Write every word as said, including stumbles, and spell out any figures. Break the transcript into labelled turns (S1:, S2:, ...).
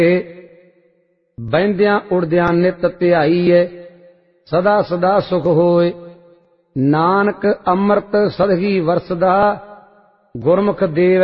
S1: ਬਹਿੰਦਿਆਂ ਉੜਦਿਆਂ ਨਿਤ ਧਿਆਈਐ ਸਦਾ ਸਦਾ ਸੁਖ ਹੋਏ। ਨਾਨਕ ਅੰਮ੍ਰਿਤ ਸਦਹੀ ਵਰਸਦਾ ਗੁਰਮੁਖ ਦੇਵ